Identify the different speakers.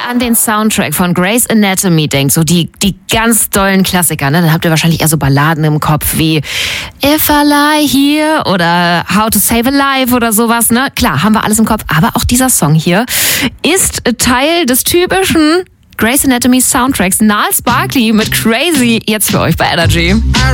Speaker 1: an den Soundtrack von Grey's Anatomy denkt, so die ganz dollen Klassiker, ne, dann habt ihr wahrscheinlich eher so Balladen im Kopf wie If I Lie Here oder How to Save a Life oder sowas, ne? Klar, haben wir alles im Kopf, aber auch dieser Song hier ist Teil des typischen Grey's Anatomy Soundtracks. Niles Barkley mit Crazy, jetzt für euch bei Energy.